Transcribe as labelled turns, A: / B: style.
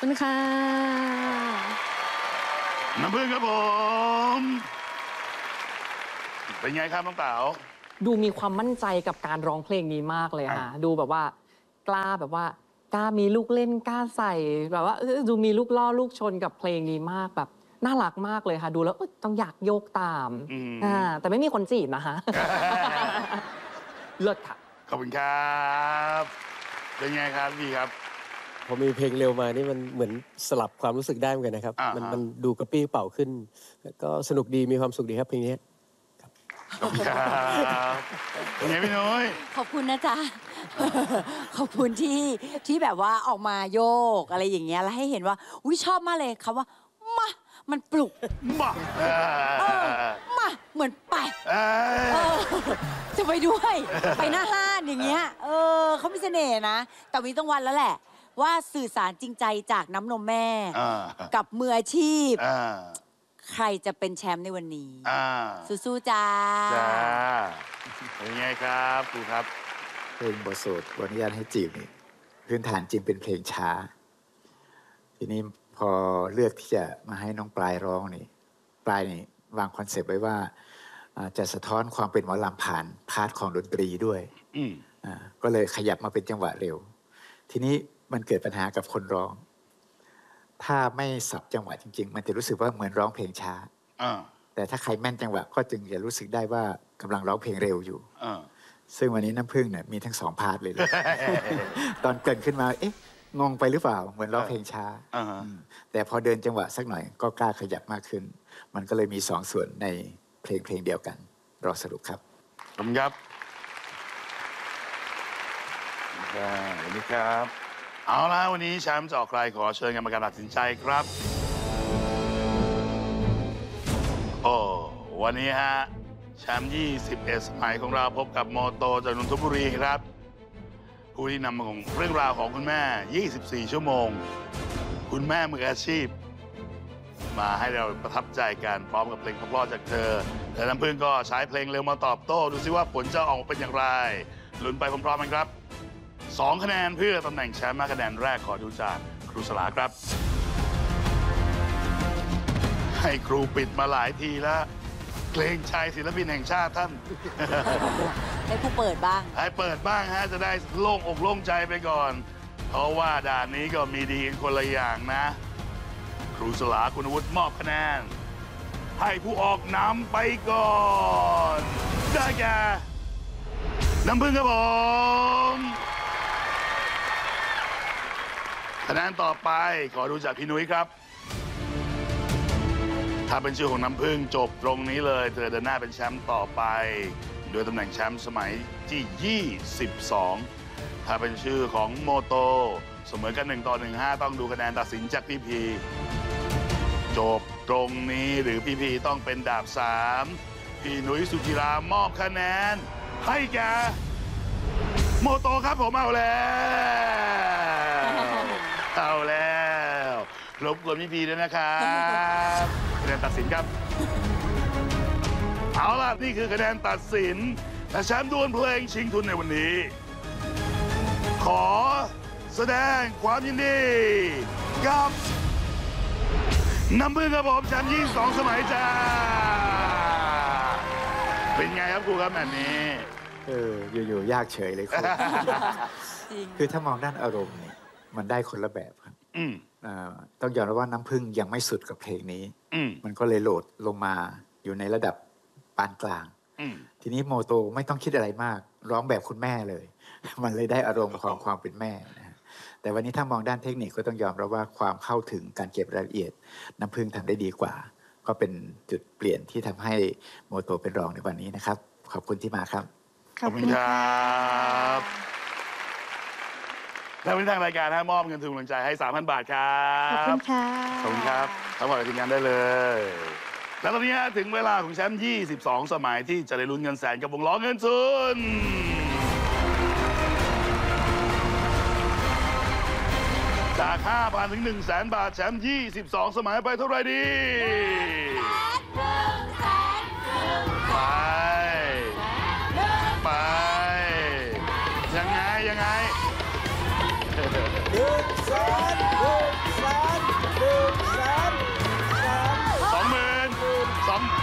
A: คุณค่ะ
B: น้ำพึ่งครับผมเป็นไงครับน้องเต๋า
A: ดูมีความมั่นใจกับการร้องเพลงนี้มากเลยค่ะดูแบบว่ากล้าแบบว่ากล้ามีลูกเล่นกล้าใส่แบบว่าดูมีลูกล่อลูกชนกับเพลงนี้มากแบบน่ารักมากเลยค่ะดูแล้วต้องอยากโยกตามแต่ไม่มีคนจีบนะคะเลิศค่ะ
B: ขอบคุณครับเป็นไงครับพี่ครับ
C: พอมีเพลงเร็วมานี่มันเหมือนสลับความรู้สึกได้เหมือนกันนะครับมันดูกระปี้เป่าขึ้นก็สนุกดีมีความสุขดีครับเพลงนี้
B: ขอบคุณครับเป็นไงพี่นุ้ย
D: ขอบคุณนะจ๊ะขอบคุณที่แบบว่าออกมาโยกอะไรอย่างเงี้ยแล้วให้เห็นว่าอุ้ยชอบมากเลยคำว่ามามันปลุก
B: มา
D: มาเหมือนไปจะไปด้วยไปหน้าห้านอย่างเงี้ยเขามีเสน่ห์นะแต่วิต้องวันแล้วแหละว่าสื่อสารจริงใจจากน้ำนมแม่กับมืออาชีพใครจะเป็นแชมป์ในวันนี้สู้ๆจ้า
B: เป็นไงครับครูครับ
E: เพลงบทสวดวันอนุญาตให้จีบนี่พื้นฐานจริงเป็นเพลงช้าทีนี้พอเลือกที่จะมาให้น้องปลายร้องนี่ปลายนี่วางคอนเซปต์ไว้ว่าจะสะท้อนความเป็นหมอลำผ่านพาร์ทของดนตรีด้วยก็เลยขยับมาเป็นจังหวะเร็วทีนี้มันเกิดปัญหากับคนร้องถ้าไม่สับจังหวะจริงๆมันจะรู้สึกว่าเหมือนร้องเพลงช้าแต่ถ้าใครแม่นจังหวะก็จึงจะรู้สึกได้ว่ากำลังร้องเพลงเร็วอยู่ซึ่งวันนี้น้ำพึ่งเนี่ยมีทั้ง2 พาร์ทเลย ตอนเกิดขึ้นมางงไปหรือเปล่าเหมือนร้องเพลงช้าแต่พอเดินจังหวะสักหน่อยก็กล้าขยับมากขึ้นมันก็เลยมี2 ส่วนในเพลงเดียวกันรอสรุปครับ
B: ขอบคุณครับสวัสดีครับเอาละวันนี้แชมป์จะออกใครขอเชิญกรรมการตัดสินใจครับวันนี้ฮะแชมป์21 สมัยของเราพบกับโมโตจากนนทบุรีครับผู้ที่นำของเรื่องราวของคุณแม่24 ชั่วโมงคุณแม่มืออาชีพมาให้เราประทับใจกันพร้อมกับเพลงเพราะๆจากเธอและน้ำพึ่งก็ใช้เพลงเร็วมาตอบโต้ดูซิว่าผลจะออกเป็นอย่างไรลุ้นไปพร้อมๆกันครับ2 คะแนนเพื่อตำแหน่งแชมป์คะแนนแรกขอดูจากครูสลาครับให้ครูปิดมาหลายทีแล้วเกรงใจศิลปินแห่งชาติท่าน
D: ให้ครูเปิดบ้าง
B: ให้เปิดบ้างฮะจะได้โล่งอกโล่งใจไปก่อนเพราะว่าด่านนี้ก็มีดีกันคนละอย่างนะครูสลาคุณวุฒิมอบคะแนนให้ผู้ออกนำไปก่อนได้แก่น้ำพึ่งครับผมคะแนนต่อไปขอดูจากพี่นุ้ยครับถ้าเป็นชื่อของน้ำพึ่งจบตรงนี้เลยเธอเดินหน้าเป็นแชมป์ต่อไปโดยตำแหน่งแชมป์สมัยที่22ถ้าเป็นชื่อของโมโตเสมอกัน1-1 ต้องดูคะแนนตัดสินจากพี่พีจบตรงนี้หรือพี่พีต้องเป็นดาบ3พี่นุ้ยสุจิรามอบคะแนนให้แก่โมโตครับผมเอาแล้วรบกวนพี่พีด้วยนะครับคะแนนตัดสินครับเอาล่ะนี่คือคะแนนตัดสินและแชมป์ดวลเพลงชิงทุนในวันนี้ขอแสดงความยินดีกับน้ำพึ่งครับผมแชมป์22 สมัยจ้าเป็นไงครับครูครับแบบนี้
E: อยู่ๆยากเฉยเลยคุณคือถ้ามองด้านอารมณ์เนี่ยมันได้คนละแบบครับต้องยอมรับว่าน้ำพึ่งยังไม่สุดกับเพลงนี้มันก็เลยโหลดลงมาอยู่ในระดับปานกลางทีนี้โมโตไม่ต้องคิดอะไรมากร้องแบบคุณแม่เลยมันเลยได้อารมณ์ของความเป็นแม่นะแต่วันนี้ถ้ามองด้านเทคนิคก็ต้องยอมรับว่าความเข้าถึงการเก็บรายละเอียดน้ำพึ่งทำได้ดีกว่าก็เป็นจุดเปลี่ยนที่ทำให้โมโตเป็นรองในวันนี้นะครับขอบคุณที่มาครับ
B: ขอบคุณครับและวันนี้ทางรายการมอบเงินทุนกำลังใจให้ 3,000 บาทครับ
A: ขอบคุณค่ะ
B: ขอบคุณครับทั้งหมดทีมงานได้เลยแล้วตอนนี้ถึงเวลาของแชมป์22 สมัยที่จะได้ลุ้นเงินแสนกับวงล้อเงินทุนจาก 5,000 ถึง 100,000 บาทแชมป์22 สมัยไปเท่าไหร่ดีไปยังไง100,000 2